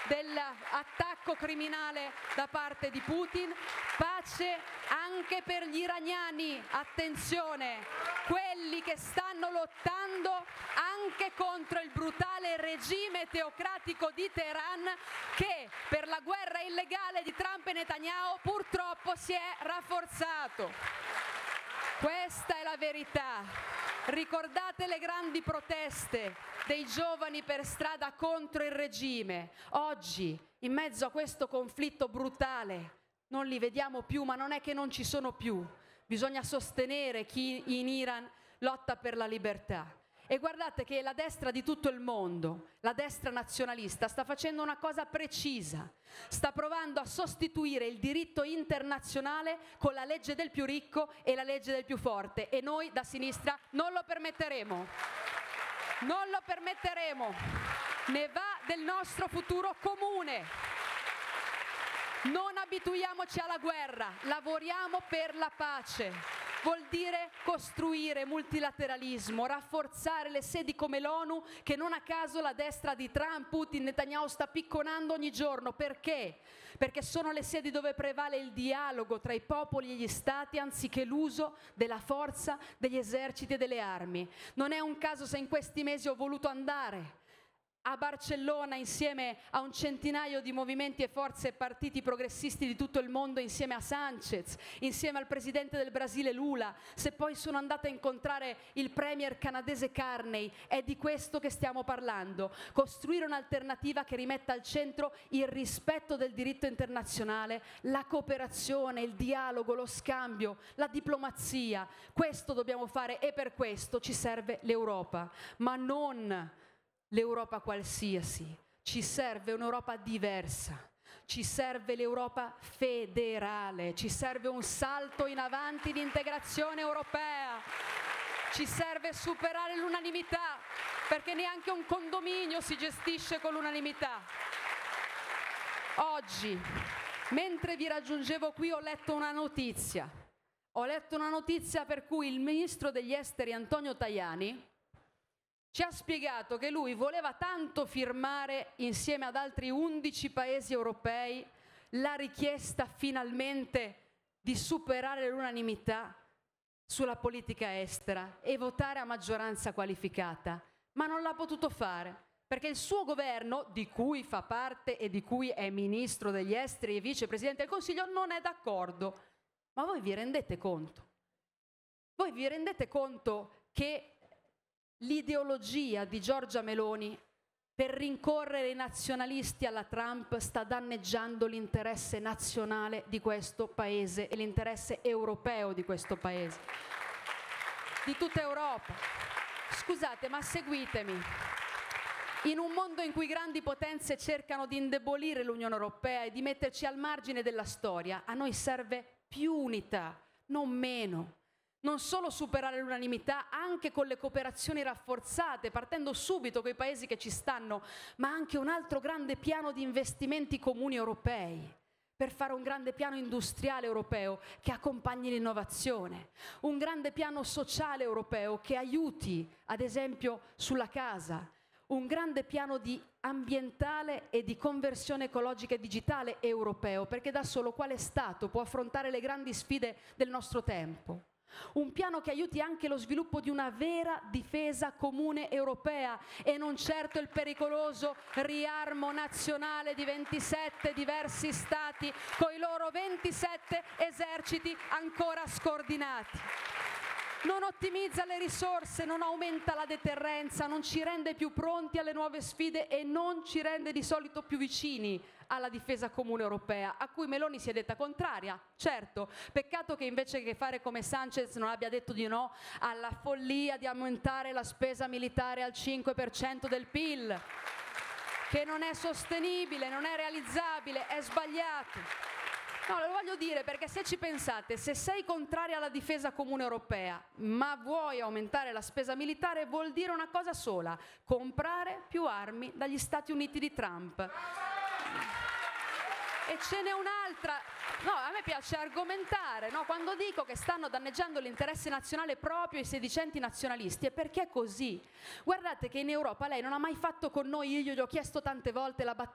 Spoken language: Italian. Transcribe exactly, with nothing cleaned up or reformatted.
dell'attacco criminale da parte di Putin, pace anche per gli iraniani, attenzione, quelli che stanno lottando anche contro il brutale regime teocratico di Teheran che per la guerra illegale di Trump e Netanyahu purtroppo si è rafforzato. Questa è la verità. Ricordate le grandi proteste dei giovani per strada contro il regime. Oggi, in mezzo a questo conflitto brutale, non li vediamo più, ma non è che non ci sono più. Bisogna sostenere chi in Iran lotta per la libertà. E guardate che la destra di tutto il mondo, la destra nazionalista, sta facendo una cosa precisa. Sta provando a sostituire il diritto internazionale con la legge del più ricco e la legge del più forte. E noi da sinistra non lo permetteremo. Non lo permetteremo. Ne va del nostro futuro comune. Non abituiamoci alla guerra, lavoriamo per la pace. Vuol dire costruire multilateralismo, rafforzare le sedi come l'ONU, che non a caso la destra di Trump, Putin, Netanyahu sta picconando ogni giorno. Perché? Perché sono le sedi dove prevale il dialogo tra i popoli e gli stati anziché l'uso della forza, degli eserciti e delle armi. Non è un caso se in questi mesi ho voluto andare a Barcellona insieme a un centinaio di movimenti e forze e partiti progressisti di tutto il mondo, insieme a Sanchez, insieme al presidente del Brasile Lula, se poi sono andata a incontrare il premier canadese Carney. È di questo che stiamo parlando, costruire un'alternativa che rimetta al centro il rispetto del diritto internazionale, la cooperazione, il dialogo, lo scambio, la diplomazia. Questo dobbiamo fare e per questo ci serve l'Europa, ma non l'Europa qualsiasi, ci serve un'Europa diversa, ci serve l'Europa federale, ci serve un salto in avanti di integrazione europea, ci serve superare l'unanimità, perché neanche un condominio si gestisce con l'unanimità. Oggi, mentre vi raggiungevo qui, ho letto una notizia, ho letto una notizia per cui il ministro degli esteri Antonio Tajani ci ha spiegato che lui voleva tanto firmare insieme ad altri undici paesi europei la richiesta finalmente di superare l'unanimità sulla politica estera e votare a maggioranza qualificata, ma non l'ha potuto fare perché il suo governo, di cui fa parte e di cui è ministro degli esteri e vicepresidente del Consiglio, non è d'accordo. Ma voi vi rendete conto? Voi vi rendete conto che l'ideologia di Giorgia Meloni per rincorrere i nazionalisti alla Trump sta danneggiando l'interesse nazionale di questo paese e l'interesse europeo di questo paese, di tutta Europa? Scusate, ma seguitemi. In un mondo in cui grandi potenze cercano di indebolire l'Unione Europea e di metterci al margine della storia, a noi serve più unità, non meno. Non solo superare l'unanimità, anche con le cooperazioni rafforzate, partendo subito con i paesi che ci stanno, ma anche un altro grande piano di investimenti comuni europei, per fare un grande piano industriale europeo che accompagni l'innovazione, un grande piano sociale europeo che aiuti, ad esempio, sulla casa, un grande piano di ambientale e di conversione ecologica e digitale europeo, perché da solo quale Stato può affrontare le grandi sfide del nostro tempo? Un piano che aiuti anche lo sviluppo di una vera difesa comune europea e non certo il pericoloso riarmo nazionale di ventisette diversi stati con i loro ventisette eserciti ancora scordinati. Non ottimizza le risorse, non aumenta la deterrenza, non ci rende più pronti alle nuove sfide e non ci rende di solito più vicini alla difesa comune europea, a cui Meloni si è detta contraria. Certo, peccato che invece che fare come Sanchez non abbia detto di no alla follia di aumentare la spesa militare al cinque per cento del P I L, che non è sostenibile, non è realizzabile, è sbagliato. No, lo voglio dire perché se ci pensate, se sei contraria alla difesa comune europea, ma vuoi aumentare la spesa militare, vuol dire una cosa sola: comprare più armi dagli Stati Uniti di Trump. E ce n'è un'altra. No, a me piace argomentare, no? Quando dico che stanno danneggiando l'interesse nazionale proprio i sedicenti nazionalisti, è perché è così. Guardate che in Europa lei non ha mai fatto con noi, io gli ho chiesto tante volte, la battaglia